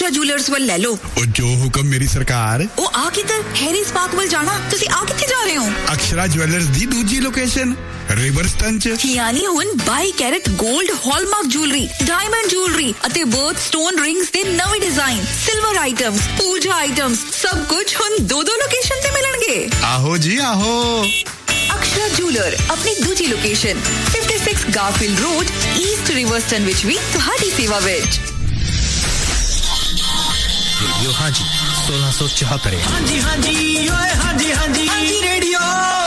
Akshara jewellers ਵੱਲ ਲੈ ਲਓ। ਉਹ ਜੋ ਹੁਕਮ ਮੇਰੀ ਸਰਕਾਰ। ਉਹ ਆ ਕਿੱਧਰ? ਹੈਰੀਜ਼ ਪਾਰਕ ਵੱਲ ਜਾਣਾ। ਤੁਸੀਂ ਆ ਕਿੱਥੇ ਜਾ ਰਹੇ ਹੋ? ਅਕਸ਼ਰਾ ਜੁਐਲਰਸ ਦੀ ਦੂਜੀ ਲੋਕੇਸ਼ਨ ਰਿਵਰਸਟਨ ਚ। ਯਾਨੀ ਹੁਣ 22 ਕੈਰਟ 골ਡ ਹਾਲਮਾਰਕ ਜੁਐਲਰੀ, ਡਾਇਮੰਡ ਜੁਐਲਰੀ ਅਤੇ ਬਰਥ ਸਟੋਨ ਰਿੰਗਸ ਦੇ ਨਵੇਂ ਡਿਜ਼ਾਈਨ, ਸਿਲਵਰ ਆਈਟਮਸ, ਪੂਜਾ ਆਈਟਮਸ, ਸਭ ਕੁਝ ਹੁਣ ਦੋ ਲੋਕੇਸ਼ਨ ਤੇ ਮਿਲਣਗੇ। ਆਹੋ ਜੀ ਆਹੋ। ਅਕਸ਼ਰਾ ਜੁਐਲਰ ਆਪਣੀ ਦੂਜੀ ਲੋਕੇਸ਼ਨ 56 ਗਾਰਫੀਲਡ ਰੋਡ, ਈਸਟ ਰਿਵਰਸਟਨ ਵਿੱਚ ਵੀ ਤੁਹਾਡੀ ਸੇਵਾ ਵਿੱਚ। ਰੇਡੀਓ ਹਾਂਜੀ 1674। ਹਾਂਜੀ ਹਾਂਜੀ ਓਏ ਹਾਂਜੀ ਹਾਂਜੀ ਹਾਂਜੀ ਰੇਡੀਓ।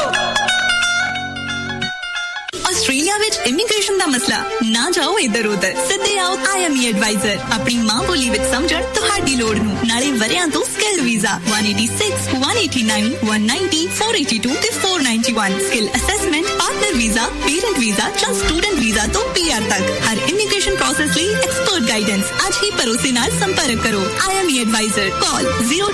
ਆਸਟ੍ਰੇਲੀਆ ਵਿੱਚ ਇਮੀਗ੍ਰੇਸ਼ਨ ਦਾ ਮਸਲਾ ਨਾ ਜਾਓ ਇੱਧਰ ਉੱਧਰ, ਸਿੱਧੇ ਆਓ IME ਐਡਵਾਈਜ਼ਰ। ਆਪਣੀ ਮਾਂ ਬੋਲੀ ਵਿੱਚ ਸਮਝਣ ਤੁਹਾਡੀ ਲੋੜ ਨੂੰ, ਨਾਲੇ ਵਰਿਆਂ ਤੋਂ ਸਕਿੱਲ ਵੀਜ਼ਾ 186, 189, 190, 482 ਤੇ 491, skill assessment, partner visa, parent visa ਜਾਂ ਸਟੂਡੈਂਟ ਵੀਜ਼ਾ ਤੋਂ PR ਤੱਕ ਹਰ ਇਮੀਗ੍ਰੇਸ਼ਨ ਪ੍ਰੋਸੈਸ ਲਈ ਐਕਸਪਰਟ ਗਾਈਡੈਂਸ। ਅੱਜ ਹੀ ਭਰੋਸੇ ਨਾਲ ਸੰਪਰਕ ਕਰੋ। IME ਐਡਵਾਈਜ਼ਰ, ਕਾਲ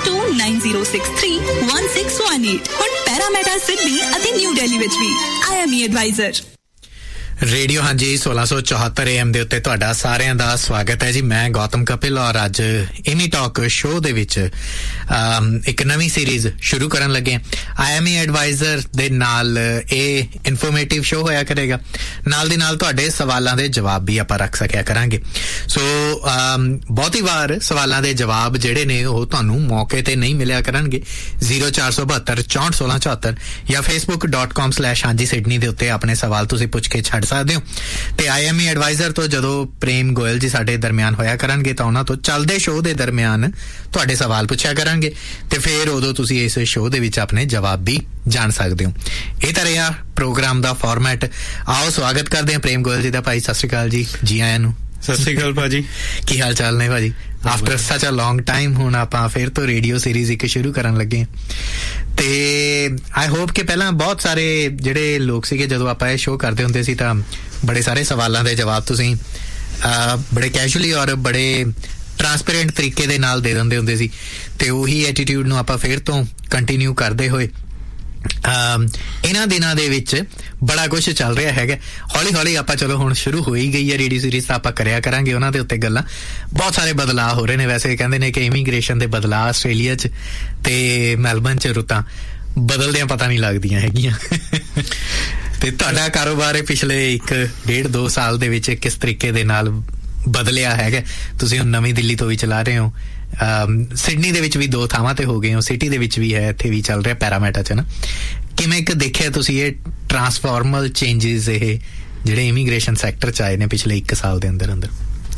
0290631618। ਹੁਣ ਪੈਰਾਮੀਟਰ ਸਿਡਨੀ ਅਤੇ ਨਿਊ ਦਿੱਲੀ ਵਿੱਚ ਵੀ IME ਐਡਵਾਈਜ਼ਰ। ਰੇਡੀਓ ਹਾਂਜੀ 1674 AM ਦੇ ਉੱਤੇ ਤੁਹਾਡਾ ਸਾਰਿਆਂ ਦਾ ਸਵਾਗਤ ਹੈ ਜੀ। ਮੈਂ ਗੌਤਮ ਕਪਿਲ ਔਰ ਅੱਜ ਇਮੀ ਟਾਕ ਸ਼ੋਅ ਦੇ ਵਿੱਚ ਇੱਕ ਨਵੀਂ ਸੀਰੀਜ਼ ਸ਼ੁਰੂ ਕਰਨ ਲੱਗੇ। IME ਐਡਵਾਈਜ਼ਰ ਦੇ ਨਾਲ ਇਹ ਇਨਫੋਰਮੇਟਿਵ ਸ਼ੋਅ ਹੋਇਆ ਕਰੇਗਾ, ਨਾਲ ਦੀ ਨਾਲ ਤੁਹਾਡੇ ਸਵਾਲਾਂ ਦੇ ਜਵਾਬ ਵੀ ਆਪਾਂ ਰੱਖ ਸਕਿਆ ਕਰਾਂਗੇ। ਸੋ ਬਹੁਤੀ ਵਾਰ ਸਵਾਲਾਂ ਦੇ ਜਵਾਬ ਜਿਹੜੇ ਨੇ ਉਹ ਤੁਹਾਨੂੰ ਮੌਕੇ ਤੇ ਨਹੀਂ ਮਿਲਿਆ ਕਰਨਗੇ। 0472 641674 ਜਾਂ facebook.com/ਹਾਂਜੀ ਸਿਡਨੀ ਦੇ ਉੱਤੇ ਆਪਣੇ ਸਵਾਲ ਤੁਸੀਂ ਪੁੱਛ ਕੇ ਛੱਡ ਸਕਦੇ ਹੋ। ਤੇ IME ਐਡਵਾਈਜ਼ਰ ਤੋਂ ਜਦੋਂ ਪ੍ਰੇਮ ਗੋਇਲ ਜੀ ਸਾਡੇ ਦਰਮਿਆਨ ਹੋਇਆ ਕਰਨਗੇ ਤਾਂ ਉਹਨਾਂ ਤੋਂ ਚੱਲਦੇ ਸ਼ੋਅ ਦੇ ਦਰਮਿਆਨ ਤੁਹਾਡੇ ਸਵਾਲ ਪੁੱਛਿਆ ਕਰਾਂਗੇ ਤੇ ਫਿਰ ਉਦੋਂ ਤੁਸੀਂ ਇਸ ਸ਼ੋਅ ਦੇ ਵਿੱਚ ਆਪਣੇ ਜਵਾਬ ਵੀ ਜਾਣ ਸਕਦੇ ਹੋ। ਇਹ ਤਾਂ ਰਿਹਾ ਪ੍ਰੋਗਰਾਮ ਦਾ ਫਾਰਮੈਟ। ਆਓ ਸਵਾਗਤ ਕਰਦੇ ਹਾਂ ਪ੍ਰੇਮ ਗੋਇਲ ਜੀ ਦਾ। ਭਾਈ ਸਤਿ ਸ਼੍ਰੀ ਅਕਾਲ ਜੀ, ਜੀ ਆਇਆਂ ਨੂੰ। ਸਤਿ ਸ਼੍ਰੀ ਅਕਾਲ ਭਾਜੀ, ਕੀ ਹਾਲ ਚਾਲ ਨੇ ਭਾਜੀ? ਆਫਟਰ ਸੱਚ ਅ ਲੌਂਗ ਟਾਈਮ ਹੁਣ ਆਪਾਂ ਫਿਰ ਤੋਂ ਰੇਡੀਓ ਸੀਰੀਜ਼ ਇੱਕ ਸ਼ੁਰੂ ਕਰਨ ਲੱਗੇ ਤੇ ਆਈ ਹੋਪ ਕਿ ਪਹਿਲਾਂ ਬਹੁਤ ਸਾਰੇ ਜਿਹੜੇ ਲੋਕ ਸੀਗੇ ਜਦੋਂ ਆਪਾਂ ਇਹ ਸ਼ੋਅ ਕਰਦੇ ਹੁੰਦੇ ਸੀ ਤਾਂ ਬੜੇ ਸਾਰੇ ਸਵਾਲਾਂ ਦੇ ਜਵਾਬ ਤੁਸੀਂ ਬੜੇ ਕੈਜੂਅਲੀ ਔਰ ਬੜੇ ਟਰਾਂਸਪੇਰੈਂਟ ਤਰੀਕੇ ਦੇ ਨਾਲ ਦੇ ਦਿੰਦੇ ਹੁੰਦੇ ਸੀ ਤੇ ਉਹੀ ਐਟੀਟਿਊਡ ਨੂੰ ਆਪਾਂ ਫਿਰ ਤੋਂ ਕੰਟੀਨਿਊ ਕਰਦੇ ਹੋਏ ਇਹਨਾਂ ਦਿਨਾਂ ਦੇ ਵਿੱਚ ਬੜਾ ਕੁਛ ਚੱਲ ਰਿਹਾ ਹੈਗਾ। ਹੌਲੀ ਹੌਲੀ ਆਪਾਂ ਚਲੋ ਹੁਣ ਸ਼ੁਰੂ ਹੋ ਹੀ ਗਈ ਹੈ ਰੇਡੀਓ ਸੀਰੀਜ਼ ਤਾਂ ਆਪਾਂ ਕਰਿਆ ਕਰਾਂਗੇ ਉਹਨਾਂ ਦੇ ਉੱਤੇ ਗੱਲਾਂ। ਬਹੁਤ ਸਾਰੇ ਬਦਲਾਅ ਹੋ ਰਹੇ ਨੇ। ਵੈਸੇ ਕਹਿੰਦੇ ਨੇ ਕਿ ਇਮੀਗ੍ਰੇਸ਼ਨ ਦੇ ਬਦਲਾਅ ਆਸਟ੍ਰੇਲੀਆ 'ਚ ਤੇ ਮੈਲਬਨ 'ਚ ਰੁੱਤਾਂ ਬਦਲਦਿਆਂ ਪਤਾ ਨਹੀਂ ਲੱਗਦੀਆਂ ਹੈਗੀਆਂ। ਤੇ ਤੁਹਾਡਾ ਕਾਰੋਬਾਰ ਪਿਛਲੇ 1.5-2 ਸਾਲ ਦੇ ਵਿੱਚ ਕਿਸ ਤਰੀਕੇ ਦੇ ਨਾਲ ਬਦਲਿਆ ਹੈਗਾ? ਤੁਸੀਂ ਹੁਣ ਨਵੀਂ ਦਿੱਲੀ ਤੋਂ ਵੀ ਚਲਾ ਰਹੇ ਹੋ, ਸਿਡਨੀ ਦੇ ਵਿੱਚ ਵੀ 2 ਥਾਵਾਂ ਤੇ ਹੋ ਗਏ ਹੋ, ਸਿਟੀ ਦੇ ਵਿੱਚ ਵੀ ਹੈ, ਇੱਥੇ ਵੀ ਚੱਲ ਰਿਹਾ ਪੈਰਾਮੀਟਰ 'ਚ ਨਾ। ਕਿਵੇਂ ਦੇਖਿਆ ਤੁਸੀਂ ਇਹ ਟਰਾਂਸਫਾਰਮਲ ਚੇਂਜਿਸ ਇਹ ਜਿਹੜੇ ਇਮੀਗ੍ਰੇਸ਼ਨ ਸੈਕਟਰ 'ਚ ਆਏ ਨੇ ਪਿਛਲੇ 1 ਸਾਲ ਦੇ ਅੰਦਰ ਅੰਦਰ?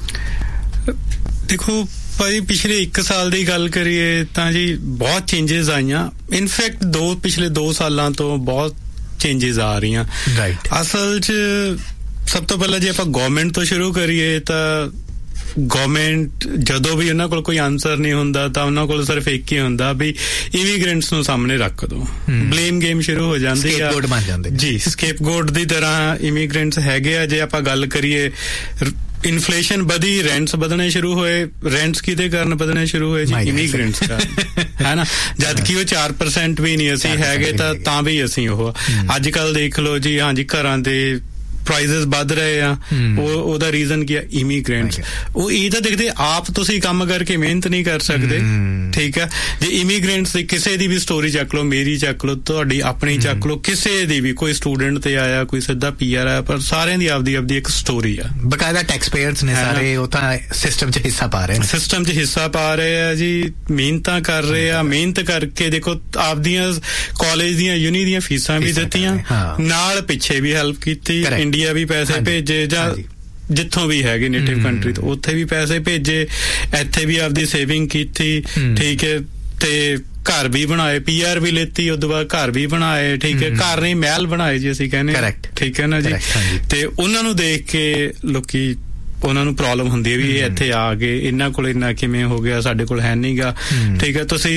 ਦੇਖੋ ਭਾਜੀ, ਪਿਛਲੇ 1 ਸਾਲ ਦੀ ਗੱਲ ਕਰੀਏ ਤਾਂ ਜੀ ਬਹੁਤ ਚੇਂਜਿਸ ਆਈਆਂ। ਇਨਫੈਕਟ ਪਿਛਲੇ 2 ਸਾਲਾਂ ਤੋਂ ਬਹੁਤ ਚੇਂਜਿਸ ਆ ਰਹੀਆਂ। ਰਾਈਟ। ਅਸਲ 'ਚ ਸਭ ਤੋਂ ਪਹਿਲਾਂ ਜੇ ਆਪਾਂ ਗਵਰਨਮੈਂਟ ਤੋਂ ਸ਼ੁਰੂ ਕਰੀਏ ਤਾਂ ਗਵਰਨਮੈਂਟ ਜਦੋਂ ਵੀ ਉਹਨਾਂ ਕੋਲ ਕੋਈ ਆਨਸਰ ਨਹੀਂ ਹੁੰਦਾ ਤਾਂ ਉਹਨਾਂ ਕੋਲ ਸਿਰਫ ਇੱਕ ਹੀ ਹੁੰਦਾ ਵੀ ਇਮੀਗ੍ਰੈਂਟਸ ਨੂੰ ਸਾਹਮਣੇ ਰੱਖ ਦੋ। ਬਲੇਮ ਗੇਮ ਸ਼ੁਰੂ ਹੋ ਜਾਂਦੀ ਆ ਜੀ। ਸਕੇਪਗੋਟ ਦੀ ਤਰ੍ਹਾਂ ਇਮੀਗ੍ਰੈਂਟਸ ਹੈਗੇ ਆ। ਜੇ ਆਪਾਂ ਗੱਲ ਕਰੀਏ ਇਨਫਲੇਸ਼ਨ ਵਧੀ, ਰੈਂਟਸ ਵਧਣੇ ਸ਼ੁਰੂ ਹੋਏ। ਰੈਂਟਸ ਕਿਹਦੇ ਕਾਰਨ ਵਧਣੇ ਸ਼ੁਰੂ ਹੋਏ ਜੀ? ਇਮੀਗ੍ਰੈਂਟਸ ਕਾਰਨ, ਹੈ ਨਾ। ਜਦ ਕਿ ਉਹ 4% ਵੀ ਨਹੀਂ ਅਸੀਂ ਹੈਗੇ ਤਾਂ ਵੀ ਅਸੀਂ ਉਹ ਅੱਜ ਕੱਲ ਦੇਖ ਲਓ ਜੀ। ਹਾਂਜੀ, ਘਰਾਂ ਦੇ ਪ੍ਰਾਈਜ਼ਸ ਵੱਧ ਰਹੇ ਆ। ਉਹਦਾ ਰੀਜ਼ਨ ਕੀ ਆ? ਇਮੀਗ੍ਰੈਂਟਸ। ਉਹ ਇਹ ਤਾਂ ਦੇਖਦੇ ਆਪ ਤੁਸੀਂ ਕੰਮ ਕਰਕੇ ਮਿਹਨਤ ਨਹੀਂ ਕਰ ਸਕਦੇ, ਠੀਕ ਹੈ। ਜੇ ਇਮੀਗ੍ਰੈਂਟਸ ਦੀ ਕਿਸੇ ਦੀ ਵੀ ਸਟੋਰੀ ਚੱਕ ਲਓ, ਮੇਰੀ ਚੱਕ ਲਓ, ਤੁਹਾਡੀ ਆਪਣੀ ਚੱਕ ਲਓ, ਕਿਸੇ ਦੀ ਵੀ, ਕੋਈ ਸਟੂਡੈਂਟ ਤੇ ਆਇਆ, ਕੋਈ ਸਿੱਧਾ PR ਆਇਆ, ਪਰ ਸਾਰਿਆਂ ਦੀ ਆਪਦੀ ਇੱਕ ਸਟੋਰੀ ਆ। ਬਕਾਇਦਾ ਟੈਕਸ ਪੇਅਰਸ ਨੇ ਸਾਰੇ, ਉਹ ਤਾਂ ਸਿਸਟਮ 'ਚ ਹਿੱਸਾ ਪਾ ਰਹੇ ਨੇ। ਸਿਸਟਮ 'ਚ ਹਿੱਸਾ ਪਾ ਰਹੇ ਆ ਜੀ, ਮਿਹਨਤਾਂ ਕਰ ਰਹੇ ਆ। ਮਿਹਨਤ ਕਰਕੇ ਦੇਖੋ ਆਪਦੀਆਂ ਕਾਲਜ ਦੀਆਂ ਯੂਨੀ ਦੀਆਂ ਫੀਸਾਂ ਵੀ ਦਿੱਤੀਆਂ, ਨਾਲ ਪਿੱਛੇ ਵੀ ਹੈਲਪ ਕੀਤੀ। ਇੰਡੀਆ ਵੀ ਪੈਸੇ ਭੇਜੇ ਜਾਂ ਜਿੱਥੋਂ ਵੀ ਹੈਗੇ ਨੇਟਿਵ ਕੰਟਰੀ ਤੋਂ ਉੱਥੇ ਵੀ ਪੈਸੇ ਭੇਜੇ, ਇੱਥੇ ਵੀ ਆਪਦੀ ਸੇਵਿੰਗ ਕੀਤੀ, ਠੀਕ ਹੈ। ਤੇ ਘਰ ਵੀ ਬਣਾਏ, PR ਵੀ ਲੈਤੀ, ਉਦੋਂ ਬਾਅਦ ਘਰ ਵੀ ਬਣਾਏ, ਠੀਕ ਹੈ। ਘਰ ਨਹੀਂ ਮਹਿਲ ਬਣਾਏ ਜੀ ਅਸੀਂ ਕਹਿੰਦੇ, ਠੀਕ ਹੈ ਨਾ ਜੀ। ਤੇ ਉਹਨਾਂ ਨੂੰ ਦੇਖ ਕੇ ਲੋਕੀ, ਉਹਨਾਂ ਨੂੰ ਪ੍ਰੋਬਲਮ ਹੁੰਦੀ ਹੈ ਵੀ ਇਹ ਇੱਥੇ ਆ ਗਏ, ਇਹਨਾਂ ਕੋਲ ਇੰਨਾ ਕਿਵੇਂ ਹੋ ਗਿਆ, ਸਾਡੇ ਕੋਲ ਹੈ ਨੀ ਗਾ, ਠੀਕ ਹੈ। ਤੁਸੀਂ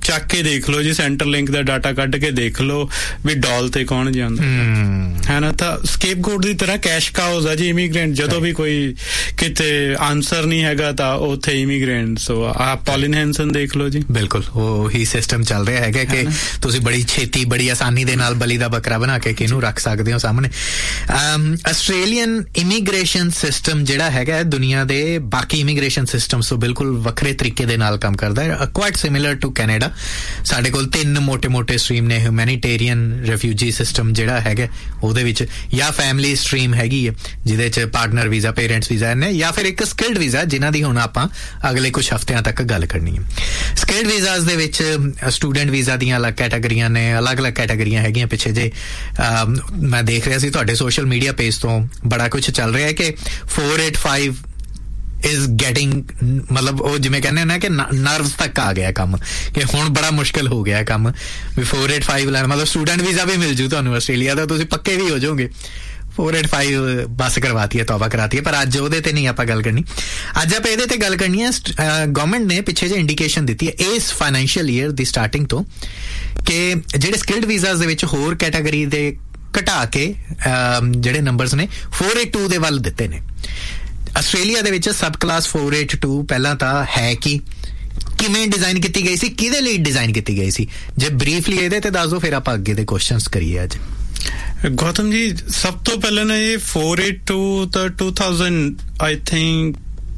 ਚੱਕ ਕੇ ਦੇਖ ਲਓ ਜੀ, ਸੈਂਟਰ ਲਿੰਕ ਦਾ ਡਾਟਾ ਕੱਢ ਕੇ ਦੇਖ ਲਓ ਵੀ ਡੋਲ ਤੇ ਕੌਣ ਜਾਂਦਾ ਹੈ ਨਾ। ਤਾਂ ਸਕੇਪਗੋਟ ਦੀ ਤਰ੍ਹਾਂ ਕੈਸ਼ ਕਾਊਜ਼ ਆ ਜੀ ਇਮੀਗ੍ਰੈਂਟ। ਜਦੋਂ ਵੀ ਕੋਈ ਕਿਤੇ ਆਨਸਰ ਨਹੀਂ ਹੈਗਾ ਤਾਂ ਉੱਥੇ ਇਮੀਗ੍ਰੈਂਟ। ਸੋ ਆਹ ਪੌਲਿਨ ਹੈਂਸਨ ਦੇਖ ਲਓ ਜੀ। ਬਿਲਕੁਲ ਉਹੀ ਸਿਸਟਮ ਚੱਲ ਰਿਹਾ ਹੈਗਾ ਕਿ ਤੁਸੀਂ ਬੜੀ ਛੇਤੀ ਬੜੀ ਆਸਾਨੀ ਦੇ ਨਾਲ ਬਲੀ ਦਾ ਬੱਕਰਾ ਬਣਾ ਕੇ ਕਿਹਨੂੰ ਰੱਖ ਸਕਦੇ ਹੋ ਸਾਹਮਣੇ। ਆਸਟ੍ਰੇਲੀਅਨ ਇਮੀਗ੍ਰੇਸ਼ਨ ਸਿਸਟਮ ਜਿਹੜਾ ਹੈਗਾ ਦੁਨੀਆ ਦੇ ਬਾਕੀ ਇਮੀਗ੍ਰੇਸ਼ਨ ਸਿਸਟਮਸ ਤੋਂ ਬਿਲਕੁਲ ਵੱਖਰੇ ਤਰੀਕੇ ਦੇ ਨਾਲ ਕੰਮ ਕਰਦਾ ਹੈ। Quite similar to Canada. ਸਾਡੇ ਕੋਲ 3 ਮੋਟੇ ਸਟਰੀਮ ਨੇ। ਹਿਊਮੈਨੀਟੇਰੀਅਨ ਰਿਫਿਊਜੀ ਸਿਸਟਮ ਜਿਹੜਾ ਹੈਗਾ ਉਹਦੇ ਵਿੱਚ, ਜਾਂ ਫੈਮਿਲੀ ਸਟਰੀਮ ਹੈਗੀ ਹੈ ਜਿਹਦੇ ਚ ਪਾਰਟਨਰ ਵੀਜ਼ਾ, ਪੇਰੈਂਟਸ ਵੀਜ਼ਾ ਨੇ, ਜਾਂ ਫਿਰ ਇੱਕ ਸਕਿਲਡ ਵੀਜ਼ਾ ਜਿਨ੍ਹਾਂ ਦੀ ਹੁਣ ਆਪਾਂ ਅਗਲੇ ਕੁਝ ਹਫ਼ਤਿਆਂ ਤੱਕ ਗੱਲ ਕਰਨੀ ਹੈ। ਸਕਿਲਡ ਵੀਜ਼ਾਸ ਦੇ ਵਿੱਚ ਸਟੂਡੈਂਟ ਵੀਜ਼ਾ ਦੀਆਂ ਅਲੱਗ ਕੈਟਾਗਰੀਆਂ ਨੇ, ਅਲੱਗ-ਅਲੱਗ ਕੈਟਾਗਰੀਆਂ ਹੈਗੀਆਂ। ਪਿੱਛੇ ਜੇ ਮੈਂ ਦੇਖ ਰਿਹਾ ਸੀ ਤੁਹਾਡੇ ਸੋਸ਼ਲ ਮੀਡੀਆ ਪੇਜ ਤੋਂ ਬੜਾ ਕੁਝ ਚੱਲ ਰਿਹਾ ਹੈ ਕਿ 485 is getting, ਮਤਲਬ ਉਹ ਜਿਵੇਂ ਕਹਿੰਦੇ ਹੋ ਨਾ ਕਿ ਨਰਵਸ ਤੱਕ ਆ ਗਿਆ ਕੰਮ, ਕਿ ਹੁਣ ਬੜਾ ਮੁਸ਼ਕਿਲ ਹੋ ਗਿਆ ਕੰਮ ਵੀ 485 ਲੈਣ। ਮਤਲਬ ਸਟੂਡੈਂਟ ਵੀਜ਼ਾ ਵੀ ਮਿਲ ਜੂ ਤੁਹਾਨੂੰ ਆਸਟ੍ਰੇਲੀਆ ਦਾ, ਤੁਸੀਂ ਪੱਕੇ ਵੀ ਹੋ ਜਾਓਗੇ। 485 ਬੱਸ ਕਰਵਾਤੀ ਹੈ, ਤੌਬਾ ਕਰਾਤੀ ਹੈ। ਪਰ ਅੱਜ ਉਹਦੇ ਤੇ ਨਹੀਂ ਆਪਾਂ ਗੱਲ ਕਰਨੀ। ਅੱਜ ਆਪਾਂ ਇਹਦੇ ਤੇ ਗੱਲ ਕਰਨੀ ਹੈ। ਗਵਰਨਮੈਂਟ ਨੇ ਪਿੱਛੇ ਜੇ ਇੰਡੀਕੇਸ਼ਨ ਦਿੱਤੀ ਹੈ ਇਸ ਫਾਈਨੈਂਸ਼ੀਅਲ ਈਅਰ ਦੀ ਸਟਾਰਟਿੰਗ ਤੋਂ ਕਿ ਜਿਹੜੇ ਸਕਿਲਡ ਵੀਜ਼ਾਸ ਦੇ ਵਿੱਚ ਹੋਰ ਕੈਟਾਗਰੀ ਦੇ ਘਟਾ ਕੇ ਜਿਹੜੇ ਨੰਬਰਸ ਨੇ 482 ਦੇ ਵੱਲ ਦਿੱਤੇ ਨੇ। ਆਸਟ੍ਰੇਲੀਆ ਦੇ ਵਿੱਚ ਸਬ ਕਲਾਸ 482 ਪਹਿਲਾਂ ਤਾਂ ਹੈ ਕਿ ਕਿਵੇਂ ਡਿਜ਼ਾਈਨ ਕੀਤੀ ਗਈ ਸੀ, ਕਿਹਦੇ ਲਈ ਡਿਜ਼ਾਈਨ ਕੀਤੀ ਗਈ ਸੀ? ਜੇ ਬਰੀਫਲੀ ਇਹਦੇ ਤੇ ਦੱਸ ਦਿਓ, ਫਿਰ ਆਪਾਂ ਅੱਗੇ ਦੇ ਕੁਐਸਚਨਸ ਕਰੀਏ ਅੱਜ। ਗੌਤਮ ਜੀ, ਸਭ ਤੋਂ ਪਹਿਲਾਂ ਨਾ ਇਹ 482 ਤਾਂ 2000 ਆਈ ਥਿੰਕ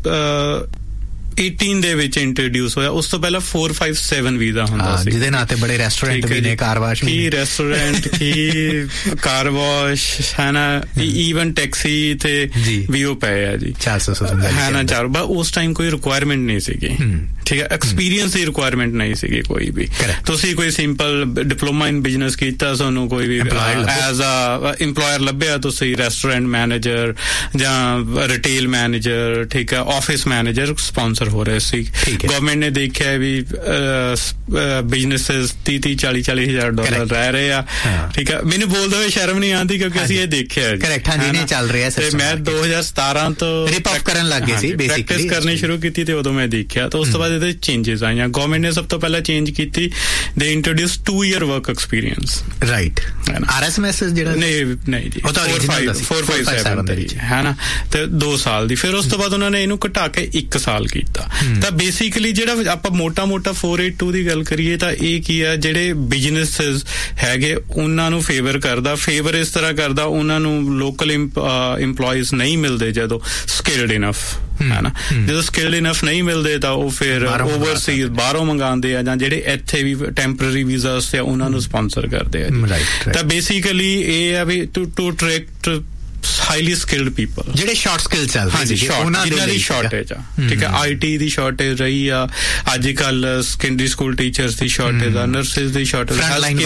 18 ਦੇ ਵਿੱਚ ਇੰਟਰੋਡਿਊਸ ਹੋਇਆ। ਉਸ ਤੋਂ ਪਹਿਲਾਂ 457 ਵੀਜ਼ਾ ਹੁੰਦਾ ਸੀ, ਜਿਹਦੇ ਨਾਂ ਤੇ ਬੜੇ ਰੈਸਟੋਰੈਂਟ ਵੀ ਨੇ, ਕਾਰ ਵਾਸ਼ ਵੀ ਨੇ, ਰੈਸਟੋਰੈਂਟ ਕੀ ਕਾਰ ਵਾਸ਼ ਹੈ ਨਾ, ਈਵਨ ਟੈਕਸੀ ਤੇ ਵੀ ਉਹ ਪਏ ਆ ਜੀ 457 ਹੈ ਨਾ। ਉਸ ਟਾਈਮ ਕੋਈ ਰਿਕੁਆਇਰਮੈਂਟ ਨਹੀਂ ਸੀਗੀ, ਠੀਕ ਹੈ, ਐਕਸਪੀਰੀਅੰਸ ਦੀ ਰਿਕੁਆਇਰਮੈਂਟ ਨਹੀਂ ਸੀਗੀ ਕੋਈ ਵੀ। ਤੁਸੀਂ ਕੋਈ ਸਿੰਪਲ ਡਿਪਲੋਮਾ ਇਨ ਬਿਜ਼ਨਸ ਕੀਤਾ, ਤੁਹਾਨੂੰ ਕੋਈ ਵੀ ਐਜ਼ ਅ ਇੰਪਲੋਇਰ ਲੱਭਿਆ, ਤੁਸੀਂ ਰੈਸਟੋਰੈਂਟ ਮੈਨੇਜਰ ਜਾਂ ਰਿਟੇਲ ਮੈਨੇਜਰ, ਠੀਕ ਹੈ, ਆਫਿਸ ਮੈਨੇਜਰ ਸਪਾਂਸਰ ਹੋ ਰਹੇ ਸੀ। ਗਵਰਨਮੈਂਟ ਨੇ ਦੇਖਿਆ ਵੀ ਬਿਜ਼ਨੈਸ 30-40 ਹਜ਼ਾਰ ਡਾਲਰ ਰਹਿ ਰਹੇ ਆ, ਠੀਕ ਹੈ। ਮੈਨੂੰ ਬੋਲਦੇ ਹੋਏ ਸ਼ਰਮ ਨਹੀਂ ਆਉਂਦੀ ਕਿਉਂਕਿ ਅਸੀਂ ਇਹ ਦੇਖਿਆ ਚੱਲ ਰਿਹਾ। ਤੇ ਮੈਂ 2017 ਤੋਂ ਕਰਨ ਲੱਗ ਗਏ ਸੀ, ਪ੍ਰੈਕਟਿਸ ਕਰਨੀ ਸ਼ੁਰੂ ਕੀਤੀ ਤੇ ਉਦੋਂ ਮੈਂ ਦੇਖਿਆ। ਤਾਂ ਉਸ ਤੋਂ ਬਾਅਦ ਇਹਦੇ ਚੇਂਜਸ ਆਈਆਂ। ਗਵਰਨਮੈਂਟ ਨੇ ਸਭ ਤੋਂ ਪਹਿਲਾਂ ਚੇਂਜ ਕੀਤੀ, ਦੇ introduce 2 year work experience. Right. RSMS ਜਿਹੜਾ ਨਹੀਂ ਜੀ 457 ਹੈ ਨਾ, ਤੇ 2 ਸਾਲ ਦੀ। ਫਿਰ ਉਸ ਤੋਂ ਬਾਅਦ ਉਹਨਾਂ ਨੇ ਇਹਨੂੰ ਘਟਾ ਕੇ 1 ਸਾਲ ਕੀਤਾ। ਤਾਂ ਬੇਸਿਕਲੀ ਜਿਹੜਾ ਆਪਾਂ ਮੋਟਾ 482 ਦੀ ਗੱਲ ਕਰੀਏ ਤਾਂ ਇਹ ਕੀ ਆ, ਜਿਹੜੇ ਬਿਜ਼ਨੈਸਸ ਹੈਗੇ ਉਹਨਾਂ ਨੂੰ ਫੇਵਰ ਕਰਦਾ। ਫੇਵਰ ਇਸ ਤਰ੍ਹਾਂ ਕਰਦਾ, ਉਹਨਾਂ ਨੂੰ ਲੋਕਲ ਇੰਪਲੋਈਜ਼ ਨਹੀਂ ਮਿਲਦੇ ਜਦੋਂ ਸਕਿਲਡ ਇਨਫ ਹੈ ਨਾ। ਜਦੋਂ ਸਕਿਲਡ ਇਨਫ ਨਹੀਂ ਮਿਲਦੇ ਤਾਂ ਉਹ ਫਿਰ ਓਵਰਸੀਜ਼ ਬਾਹਰੋਂ ਮੰਗਾਉਂਦੇ ਆ, ਜਾਂ ਜਿਹੜੇ ਇੱਥੇ ਵੀ ਟੈਂਪਰੇਰੀ ਵੀਜ਼ਾਸ ਤੇ ਉਹਨਾਂ ਨੂੰ ਸਪਾਂਸਰ ਕਰਦੇ ਆ। ਤਾਂ ਬੇਸਿਕਲੀ ਇਹ ਆ ਵੀ to attract highly skilled people, ਜਿਹੜੇ ਸ਼ਾਰਟ ਸਕਿੱਲ ਚੱਲਦੇ ਸੀ, ਉਹਨਾਂ ਦੀ ਸ਼ਾਰਟੇਜ ਆ, ਠੀਕ ਹੈ। IT ਦੀ ਸ਼ਾਰਟੇਜ ਰਹੀ ਆ, ਅੱਜ ਕੱਲ ਸੈਕੰਡਰੀ ਸਕੂਲ ਟੀਚਰਸ ਦੀ ਸ਼ਾਰਟੇਜ ਆ, ਨਰਸਿਸ ਦੀ ਸ਼ਾਰਟੇਜ,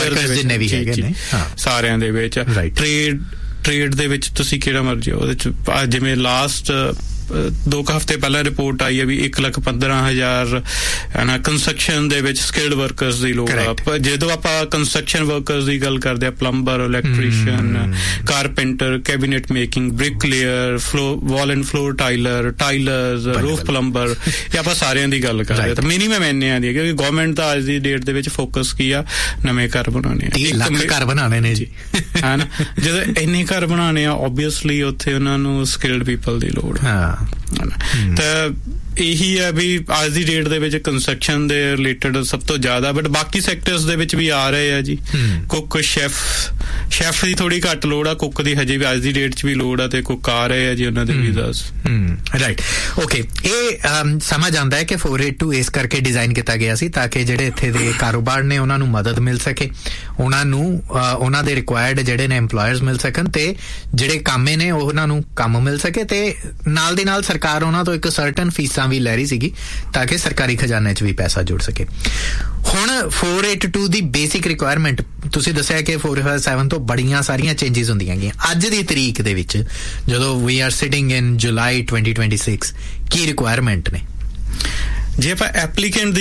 ਸਾਰਿਆਂ ਦੇ ਵਿੱਚ। ਟ੍ਰੇਡ ਦੇ ਵਿੱਚ ਤੁਸੀਂ ਕਿਹੜਾ ਮਰਜ਼ੀ, ਉਹਦੇ ਚ ਜਿਵੇਂ ਲਾਸਟ 2 ਹਫ਼ਤੇ ਪਹਿਲਾਂ ਰਿਪੋਰਟ ਆਈ ਹੈ ਵੀ 1,15,000 ਹੈ ਨਾ ਕੰਸਟਰਕਸ਼ਨ ਦੇ ਵਿੱਚ ਸਕਿਲਡ ਵਰਕਰਸ ਦੀ ਲੋੜ ਆ। ਜਦੋਂ ਆਪਾਂ ਕੰਸਟਰਕਸ਼ਨ ਵਰਕਰਸ ਦੀ ਗੱਲ ਕਰਦੇ ਆ, plumber, electrician, carpenter, cabinet making, ਬ੍ਰਿਕਲੇਅਰ, wall and floor ਟਾਈਲਰਸ, roof plumber, ਇਹ ਆਪਾਂ ਸਾਰਿਆਂ ਦੀ ਗੱਲ ਕਰਦੇ ਆ। ਤਾਂ ਮਿਨੀਮਮ ਇੰਨੇ ਦੀ, ਕਿਉਂਕਿ ਗਵਰਨਮੈਂਟ ਦਾ ਅੱਜ ਦੀ ਡੇਟ ਦੇ ਵਿੱਚ ਫੋਕਸ ਕੀ ਆ, ਨਵੇਂ ਘਰ ਬਣਾਉਣੇ ਆ, 30 ਲੱਖ ਘਰ ਬਣਾਉਣੇ ਨੇ ਜੀ, ਹੈ ਨਾ। ਜਦੋਂ ਇੰਨੇ ਘਰ ਬਣਾਉਣੇ ਆ, ਓਬਵੀਅਸਲੀ ਉੱਥੇ ਉਹਨਾਂ ਨੂੰ ਸਕਿਲਡ ਪੀਪਲ ਦੀ ਲੋੜ ਆ। ਤਾਂ ਇਹੀ ਹੈ ਵੀ ਅੱਜ ਦੀ ਡੇਟ ਦੇ ਵਿੱਚ ਕੰਸਟਰਕਸ਼ਨ ਦੇ ਰਿਲੇਟਡ ਸਭ ਤੋਂ ਜ਼ਿਆਦਾ, ਬਟ ਬਾਕੀ ਸੈਕਟਰਸ ਦੇ ਵਿੱਚ ਵੀ ਆ ਰਹੇ ਆ ਜੀ। ਕੁੱਕ, ਸ਼ੈਫ ਦੀ ਥੋੜੀ ਘੱਟ ਲੋੜ ਆ, ਕੁੱਕ ਦੀ ਹਜੇ ਵੀ ਅੱਜ ਦੀ ਡੇਟ 'ਚ ਵੀ ਲੋੜ ਆ, ਤੇ ਕੁੱਕ ਆ ਰਹੇ ਆ ਜੀ ਉਹਨਾਂ ਦੇ ਵੀਜ਼ਾਸ। Right, okay. ਇਹ ਸਮਝ ਆਉਂਦਾ ਹੈ ਕਿ 482 ਇਸ ਕਰਕੇ ਡਿਜ਼ਾਈਨ ਕੀਤਾ ਗਿਆ ਸੀ ਤਾਂ ਕਿ ਜਿਹੜੇ ਇੱਥੇ ਦੇ ਕਾਰੋਬਾਰ ਨੇ ਉਹਨਾਂ ਨੂੰ ਮਦਦ ਮਿਲ ਸਕੇ, ਉਹਨਾਂ ਨੂੰ ਉਹਨਾਂ ਦੇ ਰਿਕੁਆਇਰਡ ਜਿਹੜੇ ਨੇ ਇੰਪਲੋਇਰਸ ਮਿਲ ਸਕਣ, ਤੇ ਜਿਹੜੇ ਕਾਮੇ ਨੇ ਉਹਨਾਂ ਨੂੰ ਕੰਮ ਮਿਲ ਸਕੇ, ਤੇ ਨਾਲ ਦੀ ਨਾਲ ਸਰਕਾਰ ਉਹਨਾਂ ਤੋਂ ਇੱਕ ਸਰਟਨ ਫੀਸਾਂ ਵੀ ਲੈ ਰਹੀ ਸੀਗੀ ਤਾਂ ਕਿ ਸਰਕਾਰੀ ਖਜ਼ਾਨੇ 'ਚ ਵੀ ਪੈਸਾ ਜੁੜ ਸਕੇ। ਹੁਣ 482 ਦੀ ਬੇਸਿਕ ਰਿਕੁਆਇਰਮੈਂਟ ਤੁਸੀਂ ਦੱਸਿਆ ਕਿ 457 ਤੋਂ ਬੜੀਆਂ ਸਾਰੀਆਂ ਚੇਂਜਿਸ ਹੁੰਦੀਆਂ ਗਈਆਂ। ਅੱਜ ਦੀ ਤਰੀਕ ਦੇ ਵਿੱਚ ਜਦੋਂ ਵੀ ਆਰ ਸਿਟਿੰਗ ਇਨ ਜੁਲਾਈ 2026, ਕੀ ਰਿਕੁਆਇਰਮੈਂਟ ਨੇ? ਜੇ ਆਪਾਂ ਐਪਲੀਕੈਂਟ